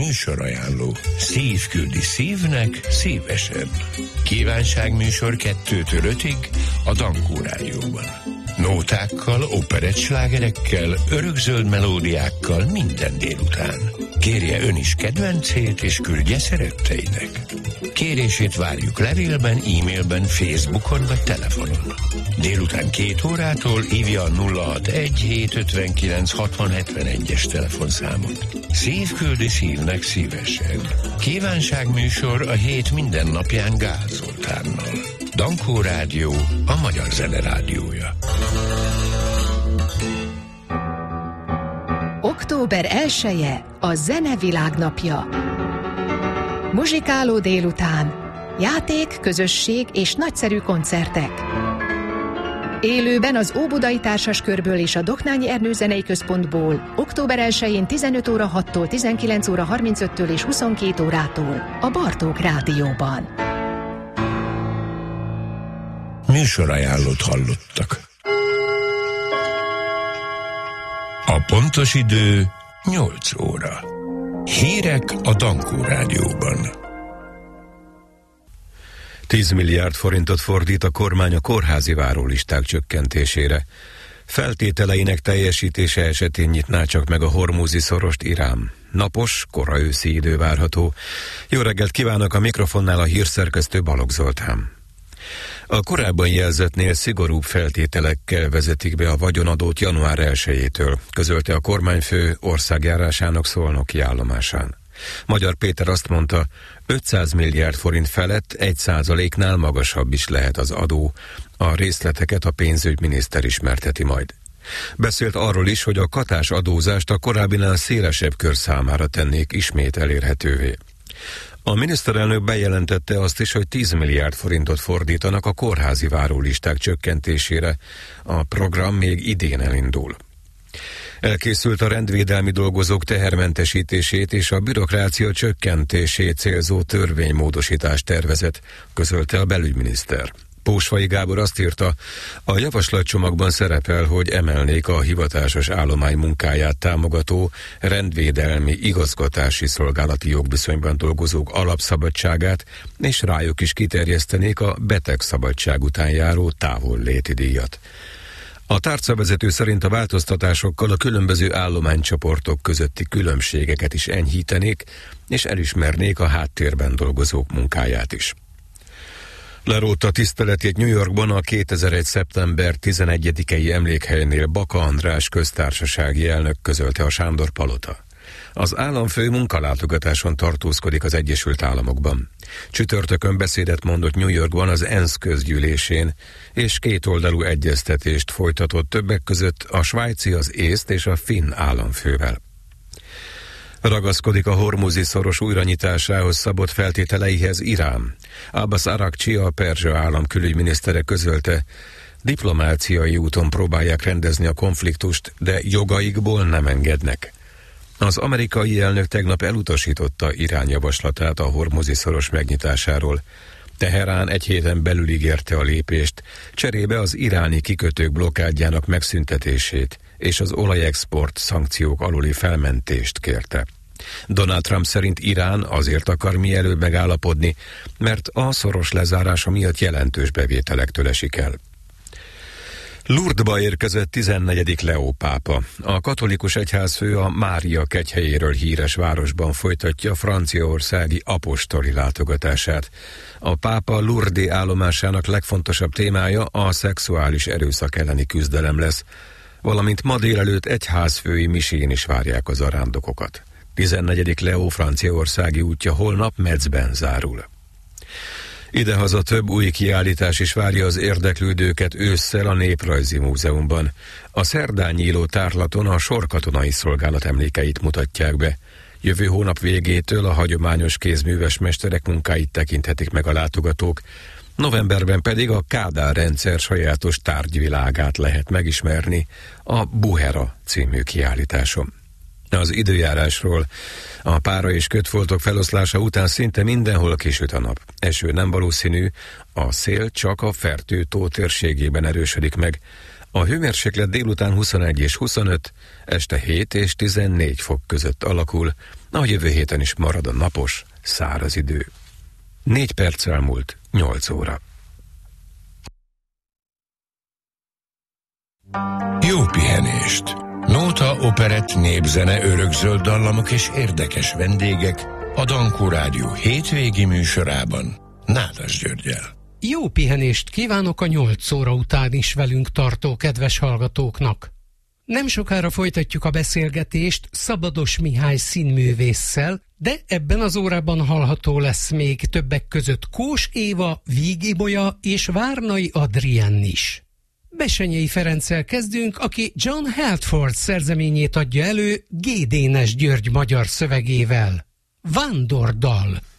Műsorajánló. Szív küldi szívnek szívesen. Kívánságműsor 2-től 5-ig a Dankó Rádióban. Nótákkal, operettslágerekkel, örökzöld melódiákkal minden délután. Kérje ön is kedvencét, és küldje szeretteinek. Kérését várjuk levélben, e-mailben, Facebookon vagy telefonon. Délután 2 órától hívja a 061 759 6071-es telefonszámot. Szív küldi szívnek szívesen. Kívánságműsor a hét minden napján Gál Zoltánnal. Dankó Rádió, a magyar zene rádiója. Október 1-e a Zene Világnapja. Muzsikáló délután, játék, közösség és nagyszerű koncertek. Élőben az Óbudai Társaskörből és a Doknányi Ernő Zenei Központból október 1-én 15 óra 6-tól, 19 óra 35-től és 22 órától a Bartók Rádióban. Műsorajánlót hallottak. A pontos idő 8 óra. Hírek a Dankó Rádióban. 10 milliárd forintot fordít a kormány a kórházi várólisták csökkentésére. Feltételeinek teljesítése esetén nyitná csak meg a Hormuzi szorost Irán. Napos, kora őszi idő várható. Jó reggelt kívánok, a mikrofonnál a hírszerkesztő Balogh Zoltán. A korábban jelzettnél szigorúbb feltételekkel vezetik be a vagyonadót január 1-től, közölte a kormányfő országjárásának szolnoki állomásán. Magyar Péter azt mondta, 500 milliárd forint felett 1%-nál magasabb is lehet az adó. A részleteket a pénzügyminiszter ismerteti majd. Beszélt arról is, hogy a katás adózást a korábbinál szélesebb kör számára tennék ismét elérhetővé. A miniszterelnök bejelentette azt is, hogy 10 milliárd forintot fordítanak a kórházi várólisták csökkentésére. A program még idén elindul. Elkészült a rendvédelmi dolgozók tehermentesítését és a bürokrácia csökkentését célzó törvénymódosítás tervezet, közölte a belügyminiszter. Pósfai Gábor azt írta, a javaslatcsomagban szerepel, hogy emelnék a hivatásos állomány munkáját támogató rendvédelmi igazgatási szolgálati jogviszonyban dolgozók alapszabadságát, és rájuk is kiterjesztenék a betegszabadság után járó távolléti díjat. A tárcavezető szerint a változtatásokkal a különböző állománycsoportok közötti különbségeket is enyhítenék, és elismernék a háttérben dolgozók munkáját is. Lerótta tiszteletét New Yorkban a 2001. szeptember 11-i emlékhelynél Baka András köztársasági elnök, közölte a Sándor Palota. Az államfő munkalátogatáson tartózkodik az Egyesült Államokban. Csütörtökön beszédet mondott New Yorkban az ENSZ közgyűlésén, és kétoldalú egyeztetést folytatott többek között a svájci, az észt és a finn államfővel. Ragaszkodik a Hormuzi szoros újranyitásához szabott feltételeihez Irán. Abbas Arakcsi, a perzsa állam külügyminisztere közölte, diplomáciai úton próbálják rendezni a konfliktust, de jogaikból nem engednek. Az amerikai elnök tegnap elutasította Irán javaslatát a Hormuzi szoros megnyitásáról. Teherán egy héten belül ígérte a lépést, cserébe az iráni kikötők blokkádjának megszüntetését és az olajexport szankciók aluli felmentést kérte. Donald Trump szerint Irán azért akar mielőbb megállapodni, mert a szoros lezárása miatt jelentős bevételektől esik el. Lourdesba érkezett 14. Leó pápa. A katolikus egyházfő a Mária kegyhelyéről híres városban folytatja franciaországi apostoli látogatását. A pápa Lourdes állomásának legfontosabb témája a szexuális erőszak elleni küzdelem lesz, valamint ma délelőtt egyházfői misén is várják az zarándokokat. 14. Leó franciaországi útja holnap Metzben zárul. Idehaza több új kiállítás is várja az érdeklődőket ősszel a Néprajzi Múzeumban. A szerdán nyíló tárlaton a sorkatonai szolgálat emlékeit mutatják be. Jövő hónap végétől a hagyományos kézműves mesterek munkáit tekinthetik meg a látogatók, novemberben pedig a Kádár rendszer sajátos tárgyvilágát lehet megismerni a Buhera című kiállításon. Az időjárásról: a pára és kötfoltok feloszlása után szinte mindenhol kisüt a nap. Eső nem valószínű, a szél csak a Fertő-tó térségében erősödik meg. A hőmérséklet délután 21 és 25, este 7 és 14 fok között alakul, a jövő héten is marad a napos, száraz idő. 4 perc elmúlt 8 óra. Jó pihenést! Nóta, operett, népzene, örökzöld dallamok és érdekes vendégek a Dankó Rádió hétvégi műsorában Nádas Györggyel. Jó pihenést kívánok a 8 óra után is velünk tartó kedves hallgatóknak. Nem sokára folytatjuk a beszélgetést Szabados Mihály színművésszel, de ebben az órában hallható lesz még többek között Kós Éva, Víg Ibolya és Várnai Adrien is. Bessenyei Ferenccel kezdünk, aki John Halford szerzeményét adja elő G. Dénes György magyar szövegével. Vándordal.